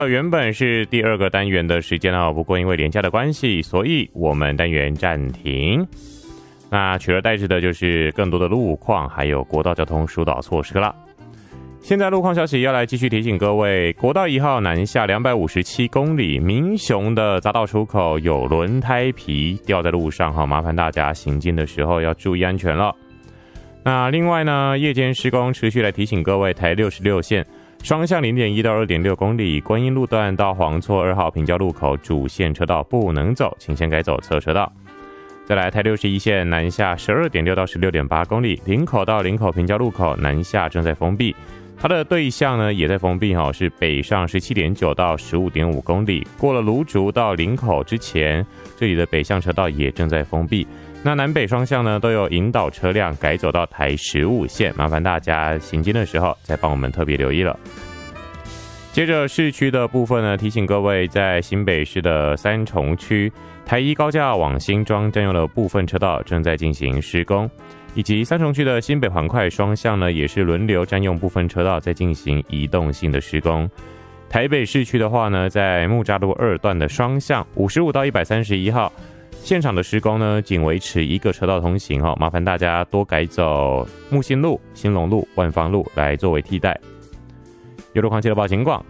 原本是第二个单元的时间不过因为连假的关系，所以我们单元暂停。那取而代之的就是更多的路况还有国道交通疏导措施啦。现在路况消息要来继续提醒各位，国道1号南下257公里，民雄的匝道出口有轮胎皮掉在路上麻烦大家行进的时候要注意安全了。那另外呢，夜间施工持续来提醒各位，台66线双向 0.1 到 2.6 公里，观音路段到黄厝2号平交路口主线车道不能走，请先改走侧车道。再来台61线南下 12.6 到 16.8 公里，林口到林口平交路口南下正在封闭，它的对向呢也在封闭是北上 17.9 到 15.5 公里，过了芦竹到林口之前，这里的北向车道也正在封闭。那南北双向呢都有引导车辆改走到台15线，麻烦大家行经的时候再帮我们特别留意了。接着市区的部分呢，提醒各位，在新北市的三重区台一高架往新庄占用了部分车道正在进行施工，以及三重区的新北环快双向呢也是轮流占用部分车道在进行移动性的施工。台北市区的话呢，在木栅路2段的双向55到131号现场的施工呢，仅维持一个车道通行麻烦大家多改走木信路、兴隆路、万芳路来作为替代。有路况记得报警广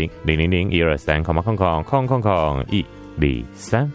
0800-000-123-000-123。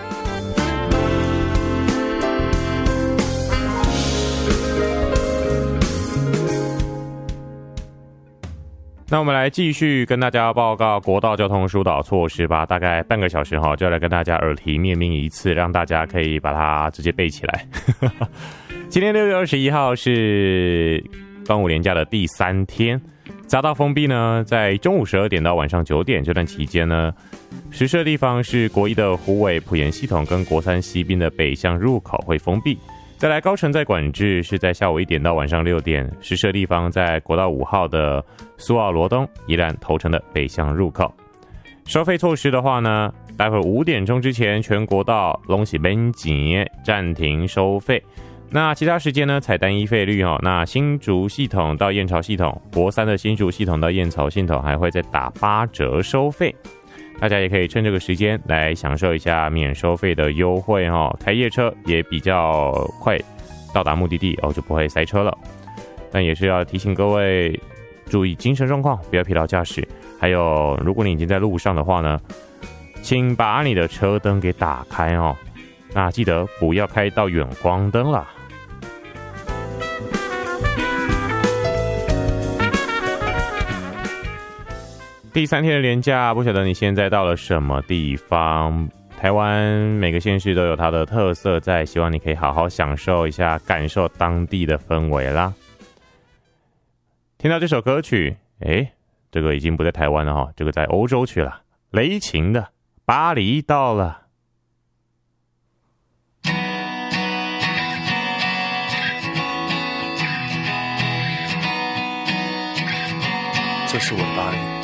那我们来继续跟大家报告国道交通疏导措施吧，大概半个小时就来跟大家耳提面命一次，让大家可以把它直接背起来。今天6月21号是端午连假的第3天，匝道封闭呢，在中午12点到晚上9点这段期间呢，实施的地方是国一的虎尾埔盐系统跟国三西滨的北向入口会封闭。再来高乘载管制是在下午1点到晚上6点，实施的地方在国道5号的苏澳罗东宜兰头城的北向入口。收费措施的话呢，待会5点钟之前全国道拢是免钱暂停收费，那其他时间呢采单一费率那新竹系统到燕巢系统，国三的新竹系统到燕巢系统还会再打8折收费，大家也可以趁这个时间来享受一下免收费的优惠开夜车也比较快到达目的地就不会塞车了。但也是要提醒各位注意精神状况，不要疲劳驾驶。还有如果你已经在路上的话呢，请把你的车灯给打开那记得不要开到远光灯啦。第3天的连假，不晓得你现在到了什么地方？台湾每个县市都有它的特色在，希望你可以好好享受一下，感受当地的氛围啦。听到这首歌曲，这个已经不在台湾了这个在欧洲去了，雷霆的《巴黎到了》。 这是我的巴黎。